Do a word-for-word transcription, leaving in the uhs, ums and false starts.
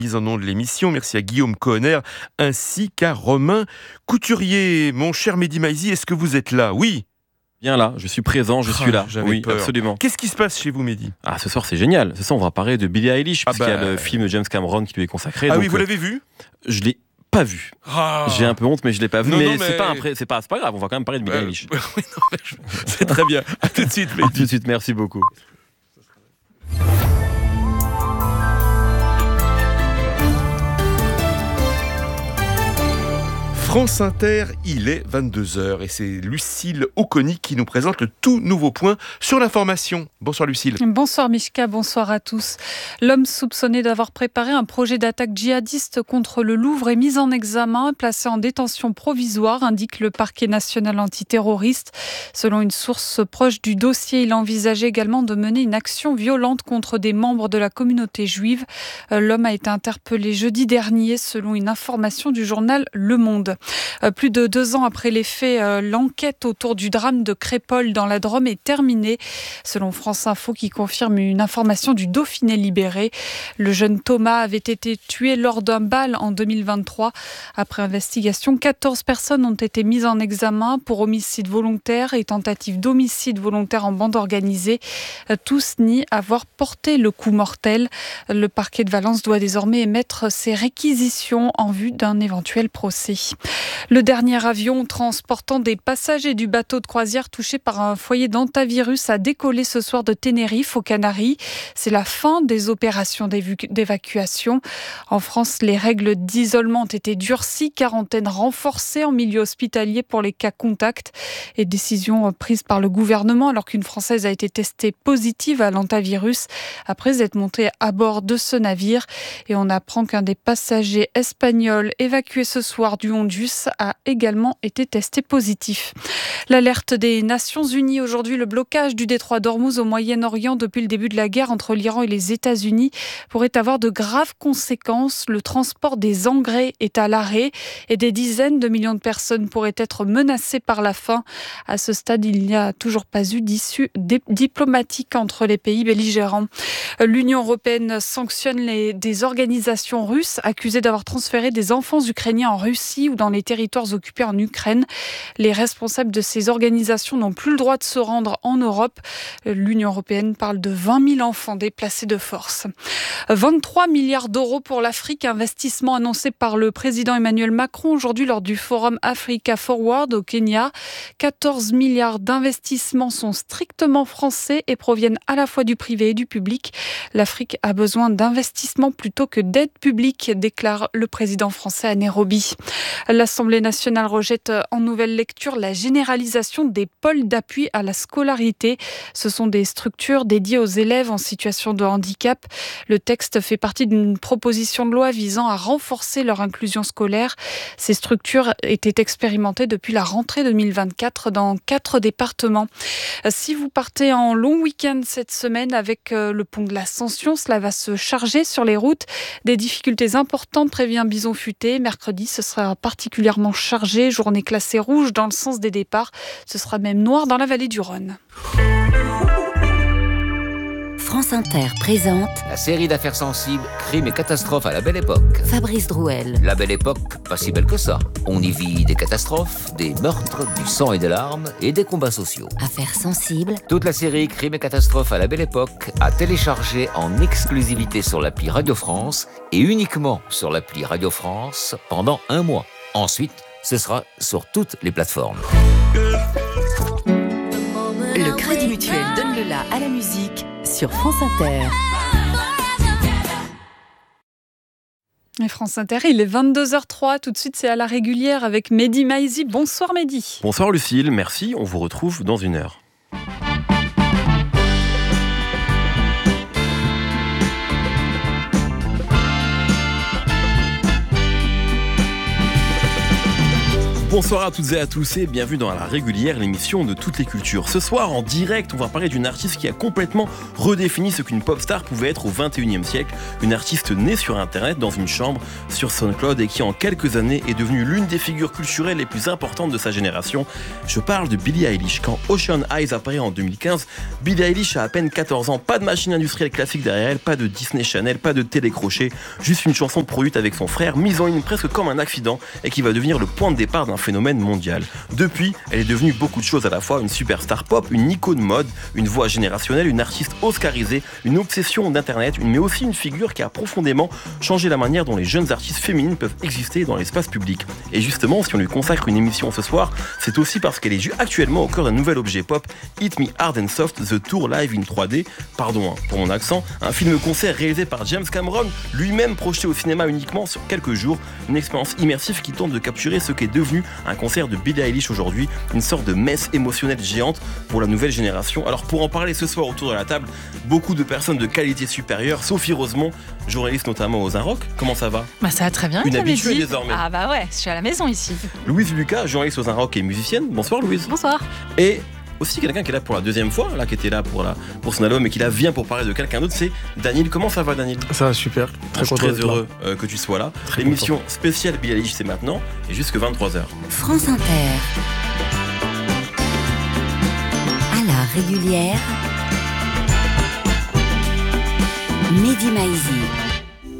Mise en nom de l'émission, merci à Guillaume Kohner ainsi qu'à Romain Couturier. Mon cher Mehdi Maizi, est-ce que vous êtes là? Oui. Bien là, je suis présent, je suis là. J'avais oui, peur. Absolument. Qu'est-ce qui se passe chez vous, Mehdi? Ah, ce soir c'est génial. Ce soir on va parler de Billie Eilish, Ah puisqu'il bah... y a le film de James Cameron qui lui est consacré. Ah donc, oui, vous euh, l'avez vu? Je l'ai pas vu. Ah. J'ai un peu honte, mais je l'ai pas vu. Non, mais, non, mais... c'est pas un pré... c'est pas, c'est pas grave. On va quand même parler de Billie euh, Eilish. oui, non, mais je... C'est très bien. À tout de suite, Mehdi. À tout de suite. Merci beaucoup. France Inter, il est vingt-deux heures et c'est Lucille Oconi qui nous présente le tout nouveau point sur l'information. Bonsoir Lucille. Bonsoir Mishka, bonsoir à tous. L'homme soupçonné d'avoir préparé un projet d'attaque djihadiste contre le Louvre est mis en examen, placé en détention provisoire, indique le parquet national antiterroriste. Selon une source proche du dossier, il envisageait également de mener une action violente contre des membres de la communauté juive. L'homme a été interpellé jeudi dernier selon une information du journal Le Monde. Plus de deux ans après les faits, l'enquête autour du drame de Crépol dans la Drôme est terminée. Selon France Info qui confirme une information du Dauphiné libéré, le jeune Thomas avait été tué lors d'un bal en deux mille vingt-trois. Après investigation, quatorze personnes ont été mises en examen pour homicide volontaire et tentative d'homicide volontaire en bande organisée. Tous nient avoir porté le coup mortel. Le parquet de Valence doit désormais émettre ses réquisitions en vue d'un éventuel procès. Le dernier avion transportant des passagers du bateau de croisière touché par un foyer d'hantavirus a décollé ce soir de Tenerife aux Canaries. C'est la fin des opérations d'évacuation. En France, les règles d'isolement ont été durcies, quarantaine renforcée en milieu hospitalier pour les cas contacts et décision prise par le gouvernement alors qu'une Française a été testée positive à l'hantavirus après être montée à bord de ce navire. Et on apprend qu'un des passagers espagnols évacués ce soir du Hondus a également été testé positif. L'alerte des Nations Unies aujourd'hui, le blocage du détroit d'Ormuz au Moyen-Orient depuis le début de la guerre entre l'Iran et les États-Unis pourrait avoir de graves conséquences. Le transport des engrais est à l'arrêt et des dizaines de millions de personnes pourraient être menacées par la faim. À ce stade, il n'y a toujours pas eu d'issue diplomatique entre les pays belligérants. L'Union européenne sanctionne les, des organisations russes accusées d'avoir transféré des enfants ukrainiens en Russie ou dans les territoires occupés en Ukraine. Les responsables de ces organisations n'ont plus le droit de se rendre en Europe. L'Union européenne parle de vingt mille enfants déplacés de force. vingt-trois milliards d'euros pour l'Afrique, investissement annoncé par le président Emmanuel Macron aujourd'hui lors du forum Africa Forward au Kenya. quatorze milliards d'investissements sont strictement français et proviennent à la fois du privé et du public. L'Afrique a besoin d'investissements plutôt que d'aide publique, déclare le président français à Nairobi. L'Assemblée nationale rejette en nouvelle lecture la généralisation des pôles d'appui à la scolarité. Ce sont des structures dédiées aux élèves en situation de handicap. Le texte fait partie d'une proposition de loi visant à renforcer leur inclusion scolaire. Ces structures étaient expérimentées depuis la rentrée deux mille vingt-quatre dans quatre départements. Si vous partez en long week-end cette semaine avec le pont de l'Ascension, cela va se charger sur les routes. Des difficultés importantes, prévient Bison Futé. Mercredi, ce sera particulièrement chargé. Journée classée rouge dans le sens des départs. Ce sera même noir dans la vallée du Rhône. France Inter présente la série d'affaires sensibles, crimes et catastrophes à la belle époque. Fabrice Drouel. La belle époque, pas si belle que ça. On y vit des catastrophes, des meurtres, du sang et des larmes et des combats sociaux. Affaires sensibles. Toute la série crimes et catastrophes à la belle époque à télécharger en exclusivité sur l'appli Radio France et uniquement sur l'appli Radio France pendant un mois. Ensuite, ce sera sur toutes les plateformes. Le Crédit Mutuel donne le la à la musique sur France Inter. Et France Inter, il est vingt-deux heures trois. Tout de suite, c'est à la régulière avec Mehdi Maizi. Bonsoir Mehdi. Bonsoir Lucille, merci. On vous retrouve dans une heure. Bonsoir à toutes et à tous et bienvenue dans La Régulière, l'émission de toutes les cultures. Ce soir, en direct, on va parler d'une artiste qui a complètement redéfini ce qu'une pop star pouvait être au vingt et unième siècle. Une artiste née sur Internet, dans une chambre, sur SoundCloud et qui, en quelques années, est devenue l'une des figures culturelles les plus importantes de sa génération. Je parle de Billie Eilish. Quand Ocean Eyes apparaît en deux mille quinze, Billie Eilish a à peine quatorze ans. Pas de machine industrielle classique derrière elle, pas de Disney Channel, pas de télécrochet. Juste une chanson produite avec son frère, mise en ligne presque comme un accident et qui va devenir le point de départ d'un phénomène mondial. Depuis, elle est devenue beaucoup de choses à la fois, une superstar pop, une icône mode, une voix générationnelle, une artiste oscarisée, une obsession d'internet, une, mais aussi une figure qui a profondément changé la manière dont les jeunes artistes féminines peuvent exister dans l'espace public. Et justement, si on lui consacre une émission ce soir, c'est aussi parce qu'elle est actuellement au cœur d'un nouvel objet pop, Hit Me Hard and Soft, The Tour Live in trois D, pardon hein, pour mon accent, un film-concert réalisé par James Cameron, lui-même projeté au cinéma uniquement sur quelques jours, une expérience immersive qui tente de capturer ce qu'est devenu un concert de Billie Eilish aujourd'hui, une sorte de messe émotionnelle géante pour la nouvelle génération. Alors pour en parler ce soir autour de la table, beaucoup de personnes de qualité supérieure, Sophie Rosemont, journaliste notamment aux Inrocks. Comment ça va ? Bah ça va très bien. Une habituée désormais. Ah bah ouais, je suis à la maison ici. Louise Lucas, journaliste aux Inrocks et musicienne. Bonsoir Louise. Bonsoir. Et aussi quelqu'un qui est là pour la deuxième fois, là qui était là pour, la, pour son album et qui là vient pour parler de quelqu'un d'autre, c'est Daniel. Comment ça va Daniel ? Ça va super, très, Je suis très content heureux euh, que tu sois là. Très L'émission content. spéciale Billie Eilish c'est maintenant et jusque vingt-trois heures. France Inter. À la régulière, Mehdi Maizi.